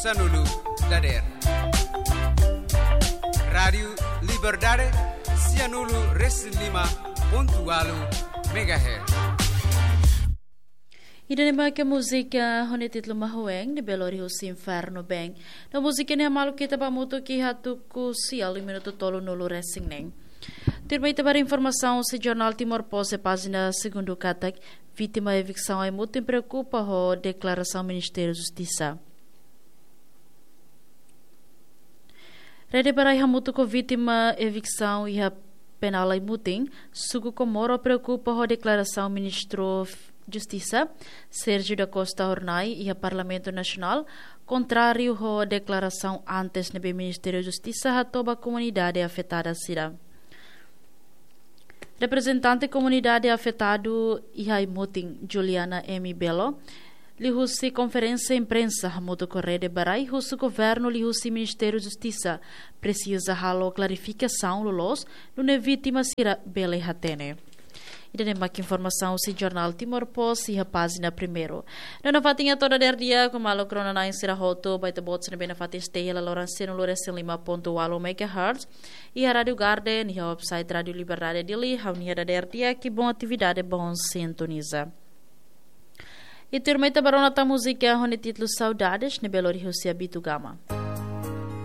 Sanulu Dader. Rádio Liberdade, Cianulu Resilima, Pontualu, Megahertz. Idanima que a música honetitlo mahueng ni Belo Rios Inferno Bang. Na música ni malu kita pamuto ki hatuku sial minuto tolo nulu racing neng. Termei para informação se jornal Timor Posse página segundo katak vítima evicção é muito preocupa ho declaração Ministério da Justiça. Rede para hamuto ko vítima evicção e a penal imuting sugu komoro preocupa ho declaração Ministro Justiça, Sérgio da Costa Hornay e o Parlamento Nacional, contrário à declaração antes do Ministério da Justiça a toda a comunidade afetada. Representante da comunidade afetada e a Imuting, Juliana M. Belo, lihusi conferência imprensa a moto correio de Barai, o governo lihusi Ministério da Justiça precisa halo clarificação lulos no vítima sira Bele Hatene. E tem mais informação se jornal Timor Posse e a página primeiro. Não fatinha toda dia com malo crona na insira hoto vai te bots na bena fatiste ela Loranceno Loresin Lima ponto walo megahertz e a Rádio Garden e a website Rádio Liberdade dele a unida dia que bom atividade bom sintoniza. E termita barona ta música com o título Saudades ne Belo Horizonte Abitugama.